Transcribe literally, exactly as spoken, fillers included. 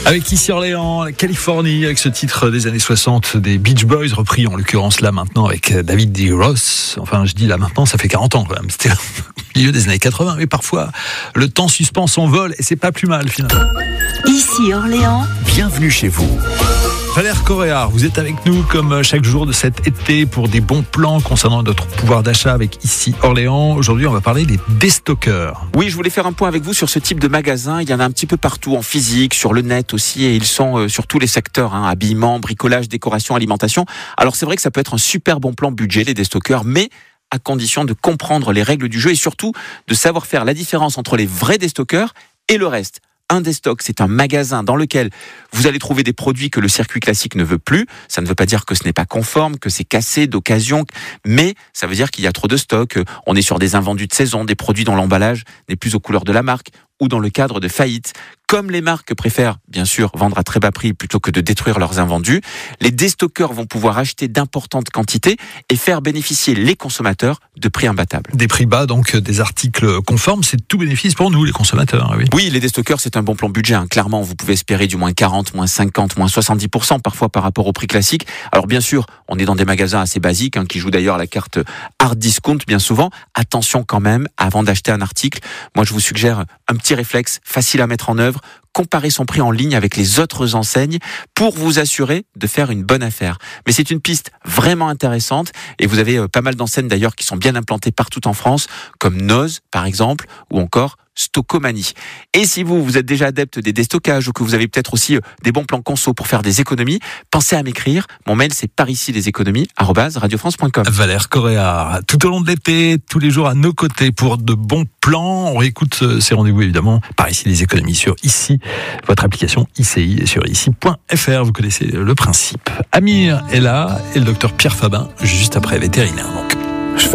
Avec Ici Orléans, la Californie, avec ce titre des années soixante des Beach Boys, repris en l'occurrence là maintenant avec David D. Ross. Enfin, je dis là maintenant, ça fait quarante ans quand même. C'était au milieu des années quatre-vingts, mais parfois le temps suspend son vol et c'est pas plus mal finalement. Ici Orléans. Bienvenue chez vous. Valère Coréard, vous êtes avec nous comme chaque jour de cet été pour des bons plans concernant notre pouvoir d'achat avec Ici Orléans. Aujourd'hui, on va parler des déstockeurs. Oui, je voulais faire un point avec vous sur ce type de magasin. Il y en a un petit peu partout, en physique, sur le net aussi, et ils sont euh, sur tous les secteurs, hein, habillement, bricolage, décoration, alimentation. Alors c'est vrai que ça peut être un super bon plan budget, les déstockeurs, mais à condition de comprendre les règles du jeu et surtout de savoir faire la différence entre les vrais déstockeurs et le reste. Un déstock, c'est un magasin dans lequel vous allez trouver des produits que le circuit classique ne veut plus. Ça ne veut pas dire que ce n'est pas conforme, que c'est cassé d'occasion, mais ça veut dire qu'il y a trop de stock. On est sur des invendus de saison, des produits dont l'emballage n'est plus aux couleurs de la marque ou dans le cadre de faillite. Comme les marques préfèrent, bien sûr, vendre à très bas prix plutôt que de détruire leurs invendus, les déstockeurs vont pouvoir acheter d'importantes quantités et faire bénéficier les consommateurs de prix imbattables. Des prix bas, donc des articles conformes, c'est tout bénéfice pour nous, les consommateurs. Oui, oui les déstockeurs, c'est un bon plan budget. Hein. Clairement, vous pouvez espérer du moins quarante, moins cinquante, moins soixante-dix pour cent parfois par rapport au prix classique. Alors bien sûr, on est dans des magasins assez basiques, hein, qui jouent d'ailleurs la carte hard discount bien souvent. Attention quand même, avant d'acheter un article, moi je vous suggère un petit réflexe facile à mettre en œuvre. Comparer son prix en ligne avec les autres enseignes pour vous assurer de faire une bonne affaire. Mais c'est une piste vraiment intéressante et vous avez pas mal d'enseignes d'ailleurs qui sont bien implantées partout en France, comme Noz par exemple, ou encore Stockomanie. Et si vous, vous êtes déjà adepte des déstockages ou que vous avez peut-être aussi des bons plans conso pour faire des économies, pensez à m'écrire. Mon mail, c'est par ici les économies arobase radio france point com. Valère Coréard, tout au long de l'été, tous les jours à nos côtés pour de bons plans. On réécoute ces rendez-vous évidemment par ici les économies sur Ici, votre application I C I sur ici point F R. Vous connaissez le principe. Amir est là et le docteur Pierre Fabin juste après vétérinaire. Donc.